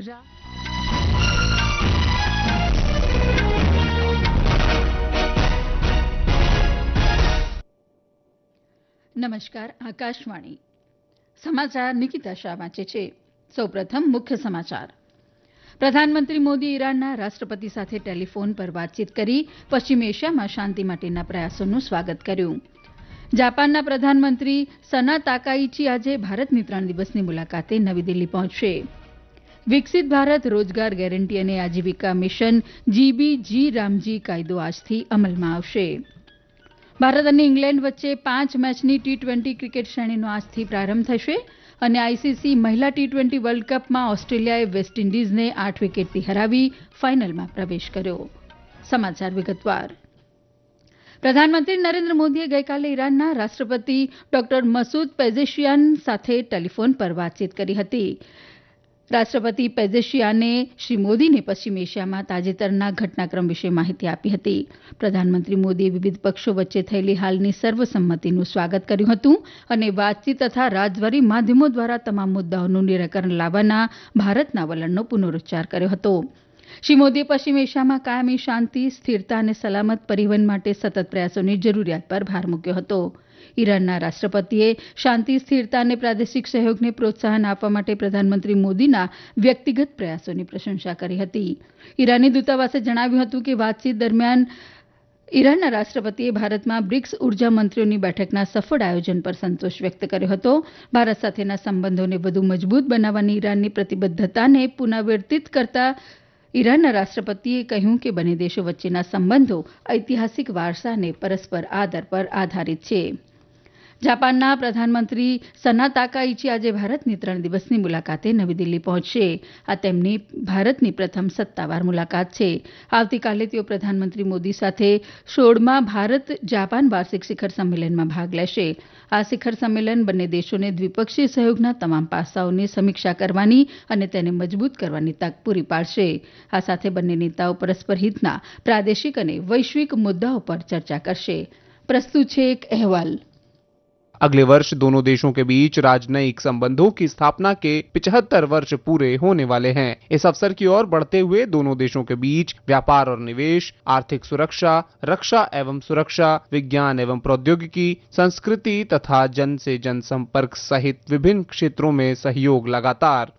रा- નમસ્કાર આકાશવાણી સમાચાર નિકિતા શાહ વાંચે છે. સૌપ્રથમ મુખ્ય સમાચાર. પ્રધાનમંત્રી મોદી ઈરાનના રાષ્ટ્રપતિ સાથે ટેલિફોન પર વાતચીત કરી પશ્ચિમ એશિયામાં શાંતિ માટેના પ્રયાસોનું સ્વાગત કર્યું. જાપાનના પ્રધાનમંત્રી સના તાકાઇચી આજે ભારતની 3 દિવસની મુલાકાતે નવી દિલ્હી પહોંચશે. વિકસિત ભારત રોજગાર ગેરંટી અને આજીવિકા મિશન જીબીજી રામજી કાયદો આજથી અમલમાં આવશે. ભારત અને ઇંગ્લેન્ડ વચ્ચે 5 મેચની ટી-20 ક્રિકેટ શ્રેણીનો આજથી પ્રારંભ થશે અને આઈસીસી મહિલા ટી-20 વર્લ્ડ કપમાં ઓસ્ટ્રેલિયાએ વેસ્ટ ઇન્ડિઝને 8 વિકેટથી હરાવી ફાઇનલમાં પ્રવેશ કર્યો. સમાચાર વિગતવાર. પ્રધાનમંત્રી નરેન્દ્ર મોદીએ ગઈકાલે ઈરાનના રાષ્ટ્રપતિ ડોક્ટર મસૂદ પેઝેશિયાન સાથે ટેલિફોન પર વાતચીત કરી હતી. રાષ્ટ્રપતિ પેઝેશિયાને શ્રી મોદીને પશ્ચિમ એશિયામાં તાજેતરના ઘટનાક્રમ વિશે માહિતી આપી હતી. પ્રધાનમંત્રી મોદીએ વિવિધ પક્ષો વચ્ચે થયેલી હાલની સર્વસંમતિનું સ્વાગત કર્યું હતું અને વાતચીત તથા રાજદ્વારી માધ્યમો દ્વારા તમામ મુદ્દાઓનું નિરાકરણ લાવવાના ભારતના વલણનો પુનરૂચ્ચાર કર્યો હતો. શ્રી મોદીએ પશ્ચિમ એશિયામાં કાયમી શાંતિ, સ્થિરતા અને સલામત પરિવહન માટે સતત પ્રયાસોની જરૂરિયાત પર ભાર મૂક્યો હતો. ઈરાનના રાષ્ટ્રપતિએ શાંતિ, સ્થિરતા અને પ્રાદેશિક સહયોગને પ્રોત્સાહન આપવા માટે પ્રધાનમંત્રી મોદીના વ્યક્તિગત પ્રયાસોની પ્રશંસા કરી હતી. ઈરાની દૂતાવાસે જણાવ્યું હતું કે વાતચીત દરમિયાન ઈરાનના રાષ્ટ્રપતિએ ભારતમાં બ્રિક્સ ઉર્જા મંત્રીઓની બેઠકના સફળ આયોજન પર સંતોષ વ્યક્ત કર્યો હતો. ભારત સાથેના સંબંધોને વધુ મજબૂત બનાવવાની ઈરાનની પ્રતિબદ્ધતાને પુનરાવર્તિત કરતા ઈરાનના રાષ્ટ્રપતિએ કહ્યું કે બંને દેશો વચ્ચેના સંબંધો ઐતિહાસિક વારસા અને પરસ્પર આદર પર આધારિત છે. જાપાનના પ્રધાનમંત્રી સના તાકાઇચી આજે ભારતની 3 દિવસની મુલાકાતે નવી દિલ્હી પહોંચશે. આ તેમની ભારતની પ્રથમ સત્તાવાર મુલાકાત છે. આવતીકાલે તેઓ પ્રધાનમંત્રી મોદી સાથે 16મા ભારત જાપાન વાર્ષિક શિખર સંમેલનમાં ભાગ લેશે. આ શિખર સંમેલન બંને દેશોને દ્વિપક્ષીય સહયોગના તમામ પાસાઓની સમીક્ષા કરવાની અને તેને મજબૂત કરવાની તક પૂરી પાડશે. આ સાથે બંને નેતાઓ પરસ્પર હિતના પ્રાદેશિક અને વૈશ્વિક મુદ્દાઓ પર ચર્ચા કરશે. પ્રસ્તુત છે એક અહેવાલ. अगले वर्ष दोनों देशों के बीच राजनयिक संबंधों की स्थापना के 75 वर्ष पूरे होने वाले हैं. इस अवसर की ओर बढ़ते हुए दोनों देशों के बीच व्यापार और निवेश, आर्थिक सुरक्षा, रक्षा एवं सुरक्षा, विज्ञान एवं प्रौद्योगिकी, संस्कृति तथा जन से जन संपर्क सहित विभिन्न क्षेत्रों में सहयोग लगातार